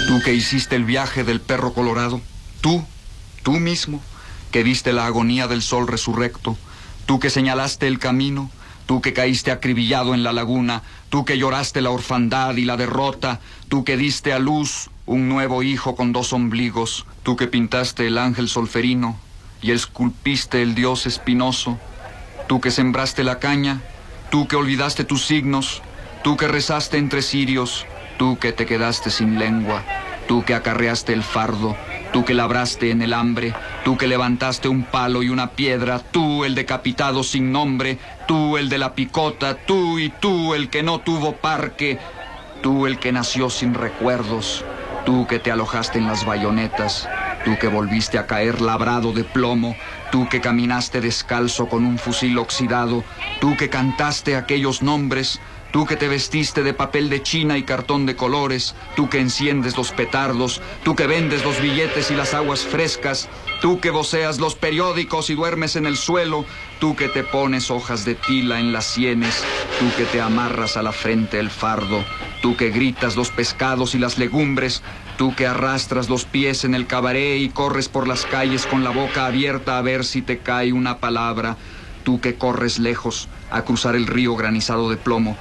Tú que hiciste el viaje del perro colorado, tú mismo, que viste la agonía del sol resurrecto, tú que señalaste el camino, tú que caíste acribillado en la laguna, tú que lloraste la orfandad y la derrota, tú que diste a luz un nuevo hijo con dos ombligos, tú que pintaste el ángel solferino y esculpiste el dios espinoso, tú que sembraste la caña, tú que olvidaste tus signos, tú que rezaste entre cirios, tú que te quedaste sin lengua, tú que acarreaste el fardo, tú que labraste en el hambre, tú que levantaste un palo y una piedra, tú el decapitado sin nombre, tú el de la picota, tú y tú el que no tuvo parque, tú el que nació sin recuerdos, tú que te alojaste en las bayonetas, tú que volviste a caer labrado de plomo, tú que caminaste descalzo con un fusil oxidado, tú que cantaste aquellos nombres, tú que te vestiste de papel de China y cartón de colores, tú que enciendes los petardos, tú que vendes los billetes y las aguas frescas, tú que voceas los periódicos y duermes en el suelo, tú que te pones hojas de tila en las sienes, tú que te amarras a la frente el fardo, tú que gritas los pescados y las legumbres, tú que arrastras los pies en el cabaret y corres por las calles con la boca abierta a ver si te cae una palabra, tú que corres lejos a cruzar el río granizado de plomo,